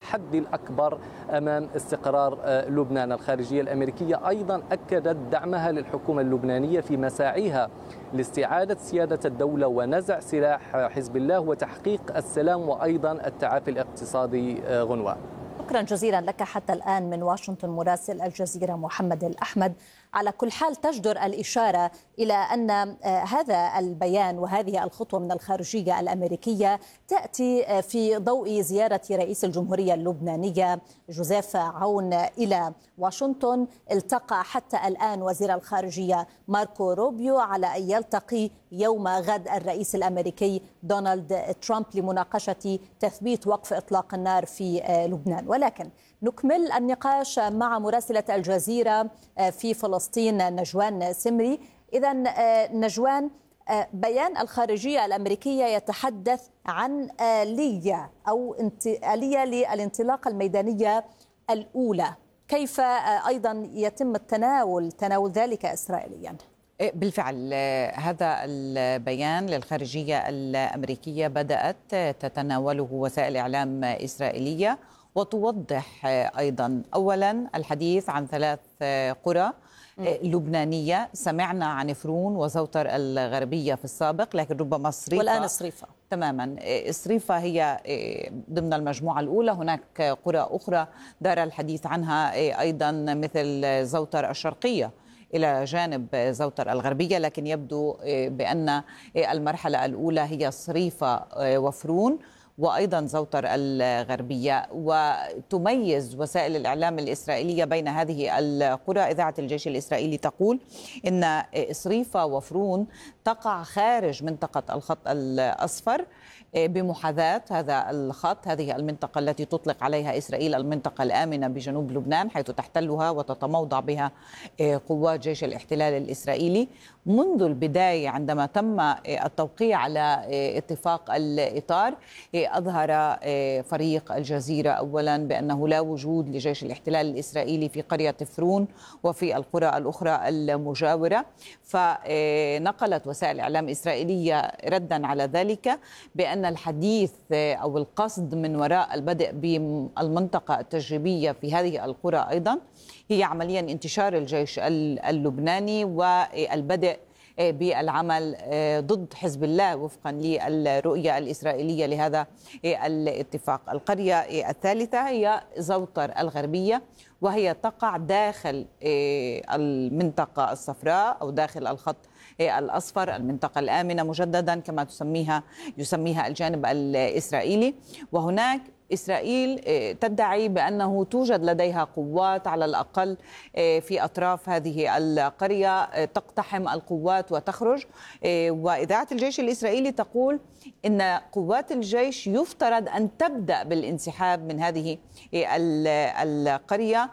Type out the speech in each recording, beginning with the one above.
التحدي الأكبر أمام استقرار لبنان. الخارجية الأمريكية أيضا أكدت دعمها للحكومة اللبنانية في مساعيها لاستعادة سيادة الدولة ونزع سلاح حزب الله وتحقيق السلام وأيضا التعافي الاقتصادي. غنوة، شكرا جزيلا لك حتى الآن من واشنطن مراسل الجزيرة محمد الأحمد. على كل حال تجدر الإشارة إلى أن هذا البيان وهذه الخطوة من الخارجية الأمريكية تأتي في ضوء زيارة رئيس الجمهورية اللبنانية جوزيف عون إلى واشنطن. التقى حتى الآن وزير الخارجية ماركو روبيو على أن يلتقي يوم غد الرئيس الأمريكي دونالد ترامب لمناقشة تثبيت وقف إطلاق النار في لبنان. ولكن نكمل النقاش مع مراسلة الجزيرة في فلسطين نجوان سمري. إذا نجوان، بيان الخارجية الأمريكية يتحدث عن آلية آلية للانطلاقة الميدانية الأولى، كيف أيضا يتم تناول ذلك إسرائيليا؟ بالفعل هذا البيان للخارجية الأمريكية بدأت تتناوله وسائل إعلام إسرائيلية، وتوضح أيضا أولا الحديث عن 3 قرى لبنانية. سمعنا عن فرون وزوتر الغربية في السابق، لكن ربما صريفة والآن صريفة. تماما. صريفة هي ضمن المجموعة الأولى. هناك قرى أخرى دار الحديث عنها أيضا مثل زوتر الشرقية إلى جانب زوتر الغربية، لكن يبدو بأن المرحلة الأولى هي صريفة وفرون وأيضا زوتر الغربية. وتميز وسائل الإعلام الإسرائيلية بين هذه القرى. إذاعة الجيش الإسرائيلي تقول إن صريفة وفرون تقع خارج منطقة الخط الأصفر بمحاذاة هذا الخط. هذه المنطقة التي تطلق عليها إسرائيل المنطقة الآمنة بجنوب لبنان، حيث تحتلها وتتموضع بها قوات جيش الاحتلال الإسرائيلي. منذ البداية عندما تم التوقيع على اتفاق الإطار، أظهر فريق الجزيرة أولا بأنه لا وجود لجيش الاحتلال الإسرائيلي في قرية فرون وفي القرى الأخرى المجاورة. فنقلت وسائل إعلام إسرائيلية ردا على ذلك بأن الحديث أو القصد من وراء البدء بالمنطقة التجريبية في هذه القرى أيضا هي عمليا انتشار الجيش اللبناني والبدء بالعمل ضد حزب الله وفقا للرؤية الإسرائيلية لهذا الاتفاق. القرية الثالثة هي زوتر الغربية، وهي تقع داخل المنطقة الصفراء أو داخل الخط الأصفر، المنطقة الآمنة مجددا كما يسميها الجانب الإسرائيلي. وهناك إسرائيل تدعي بأنه توجد لديها قوات على الأقل في أطراف هذه القرية تقتحم القوات وتخرج. وإذاعة الجيش الإسرائيلي تقول إن قوات الجيش يفترض أن تبدأ بالانسحاب من هذه القرية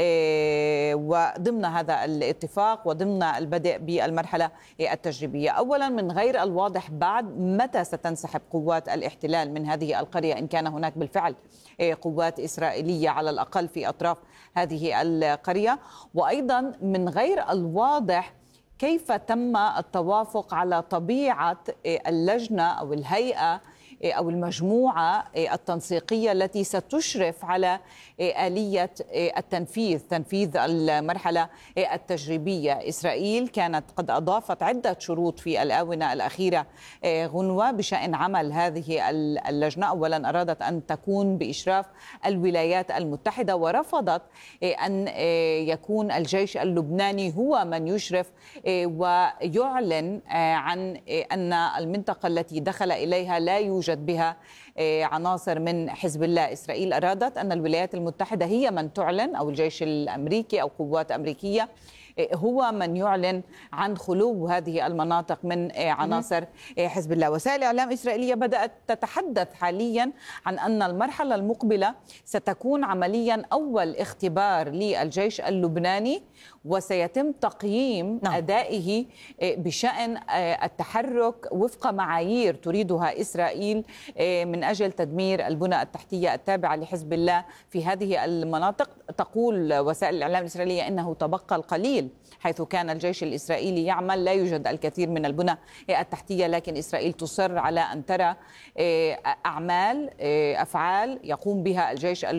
وضمن هذا الاتفاق وضمن البدء بالمرحلة التجريبية. أولا، من غير الواضح بعد متى ستنسحب قوات الاحتلال من هذه القرية، إن كان هناك بالفعل قوات إسرائيلية على الأقل في أطراف هذه القرية. وأيضا من غير الواضح كيف تم التوافق على طبيعة اللجنة أو الهيئة أو المجموعة التنسيقية التي ستشرف على آلية تنفيذ المرحلة التجريبية. إسرائيل كانت قد أضافت عدة شروط في الآونة الأخيرة غنوة بشأن عمل هذه اللجنة. أولا، أرادت أن تكون بإشراف الولايات المتحدة، ورفضت أن يكون الجيش اللبناني هو من يشرف ويعلن عن أن المنطقة التي دخل إليها لا يوجد بها عناصر من حزب الله. إسرائيل أرادت أن الولايات المتحدة هي من تعلن، أو الجيش الأمريكي أو قوات أمريكية هو من يعلن عن خلو هذه المناطق من عناصر حزب الله. وسائل إعلام إسرائيلية بدأت تتحدث حاليا عن أن المرحلة المقبلة ستكون عمليا أول اختبار للجيش اللبناني، وسيتم تقييم أدائه بشأن التحرك وفق معايير تريدها إسرائيل من أجل تدمير البنى التحتية التابعة لحزب الله في هذه المناطق. تقول وسائل الإعلام الإسرائيلية إنه تبقى القليل، حيث كان الجيش الإسرائيلي يعمل لا يوجد الكثير من البنى التحتية، لكن إسرائيل تصر على أن ترى أفعال يقوم بها الجيش